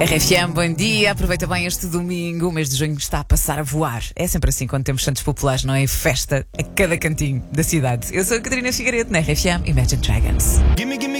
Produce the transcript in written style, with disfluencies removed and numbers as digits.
RFM, bom dia, aproveita bem este domingo. O mês de junho está a passar a voar. É sempre assim quando temos santos populares, não é? Festa a cada cantinho da cidade. Eu sou a Catarina Figueiredo, na RFM Imagine Dragons.